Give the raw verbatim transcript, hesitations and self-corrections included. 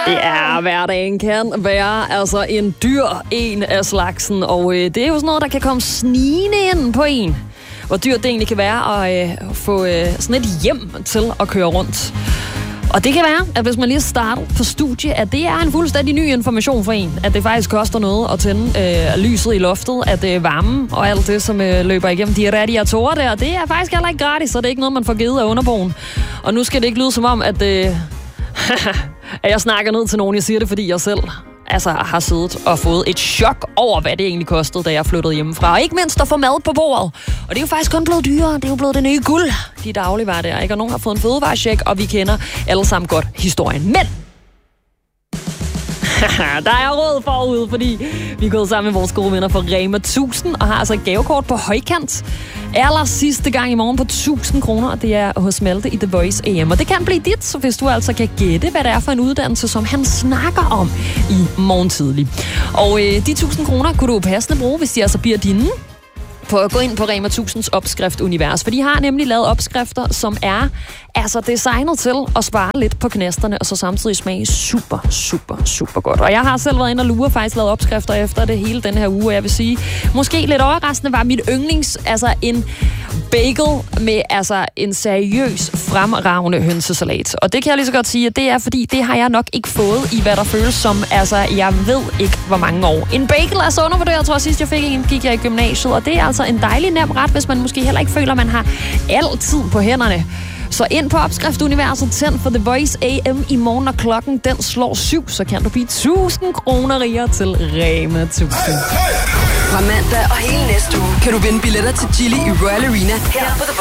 Ja, hverdagen kan være altså en dyr en af slagsen, og øh, det er jo sådan noget, der kan komme snigende ind på en. Hvor dyrt det egentlig kan være at øh, få øh, sådan et hjem til at køre rundt. Og det kan være, at hvis man lige starter på studie, at det er en fuldstændig ny information for en. At det faktisk koster noget at tænde øh, lyset i loftet, at øh, varmen og alt det, som øh, løber igennem de radiatorer der, det er faktisk heller ikke gratis, så det er ikke noget, man får givet af underboen. Og nu skal det ikke lyde som om, at, øh, at jeg snakker ned til nogen. Jeg siger det, fordi jeg selv altså, har siddet og fået et chok over, hvad det egentlig kostede, da jeg flyttede hjemmefra. Og ikke mindst at få mad på bordet. Og det er jo faktisk kun blevet dyrere. Det er jo blevet det nye guld, de dagligvarer der, ikke? Og nogen har fået en fødevarecheck, og vi kender alle sammen godt historien. Men der er råd forud, fordi vi er gået sammen med vores gode venner fra Rema tusind og har altså et gavekort på højkant. Aller sidste gang i morgen på tusind kroner, og det er hos Malte i The Voice A M. Og det kan blive dit, så hvis du altså kan gætte, hvad det er for en uddannelse, som han snakker om i morgen tidlig. Og øh, de tusind kroner kunne du passende bruge, hvis de altså bliver dine, på at gå ind på Rema tusinds opskriftunivers, for de har nemlig lavet opskrifter, som er altså designet til at spare lidt på knasterne, og så samtidig smage super, super, super godt. Og jeg har selv været inde og lure, faktisk lavet opskrifter efter det hele den her uge, og jeg vil sige, måske lidt overraskende var mit yndlings, altså en bagel med altså en seriøs fremragende hønsesalat. Og det kan jeg lige så godt sige, at det er, fordi det har jeg nok ikke fået i, hvad der føles som, altså jeg ved ikke, hvor mange år. En bagel er så undervurderet, jeg tror sidst jeg fik en, gik jeg i gymnasiet, og det er altså en dejlig nem ret, hvis man måske heller ikke føler, at man har altid på hænderne. Så ind på opskriftuniverset, tænd for The Voice A M i morgen, og klokken den slår syv, så kan du blive tusind kroner rigere til Rema tusind. Fra mandag og hele næste uge kan du vinde billetter til Chili i Royal Arena her på The